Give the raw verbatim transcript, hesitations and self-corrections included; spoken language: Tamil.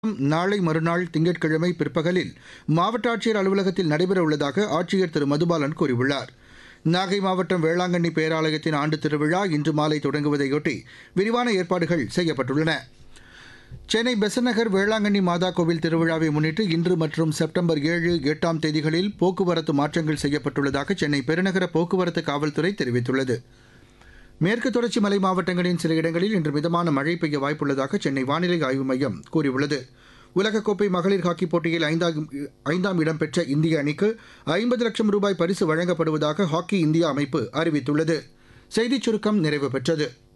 நாளை மறுநாள் திங்கட்கிழமை பிற்பகலில் மாவட்ட ஆட்சியர் அலுவலகத்தில் நடைபெறவுள்ளதாக ஆட்சியர் திரு மதுபாலன் கூறியுள்ளார். நாகை மாவட்டம் வேளாங்கண்ணி பேராலயத்தின் ஆண்டு திருவிழா இன்று மாலை தொடங்குவதையொட்டி விரிவான ஏற்பாடுகள் செய்யப்பட்டுள்ளன. சென்னை பெசன்ட் நகர் வேளாங்கண்ணி மாதா கோவில் திருவிழாவை முன்னிட்டு இன்று மற்றும் செப்டம்பர் ஏழு எட்டாம் தேதிகளில் போக்குவரத்து மாற்றங்கள் செய்யப்பட்டுள்ளதாக சென்னை பெருநகர போக்குவரத்து காவல்துறை தெரிவித்துள்ளது. மேற்கு தொடர்ச்சி மலை மாவட்டங்களின் சில இடங்களில் இன்று மிதமான மழை பெய்ய வாய்ப்புள்ளதாக சென்னை வானிலை ஆய்வு மையம் கூறியுள்ளது. உலகக்கோப்பை மகளிர் ஹாக்கிப் போட்டியில் ஐந்தாம் ஐந்தாம் இடம் பெற்ற இந்திய அணிக்கு ஐம்பது லட்சம் ரூபாய் பரிசு வழங்கப்படுவதாக ஹாக்கி இந்தியா அமைப்பு அறிவித்துள்ளது. செய்திச் சுருக்கம் நிறைவு பெற்றது.